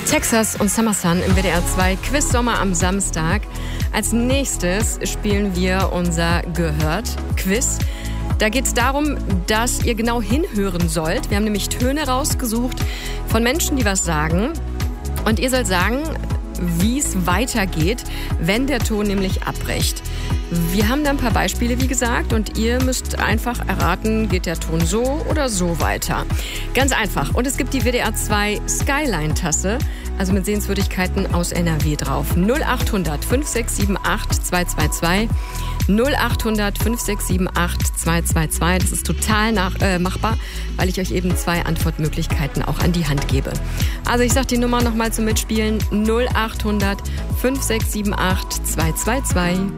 Texas und Summer Sun im WDR 2 Quiz Sommer am Samstag. Als nächstes spielen wir unser Gehört-Quiz. Da geht es darum, dass ihr genau hinhören sollt. Wir haben nämlich Töne rausgesucht von Menschen, die was sagen. Und ihr sollt sagen, wie es weitergeht, wenn der Ton nämlich abbricht. Wir haben da ein paar Beispiele, wie gesagt, und ihr müsst einfach erraten, geht der Ton so oder so weiter. Ganz einfach. Und es gibt die WDR 2 Skyline-Tasse, also mit Sehenswürdigkeiten aus NRW drauf. 0800 5678 222. 0800 5678 222. Das ist total machbar, weil ich euch eben 2 Antwortmöglichkeiten auch an die Hand gebe. Also ich sage die Nummer nochmal zum Mitspielen. 0800 5678 222.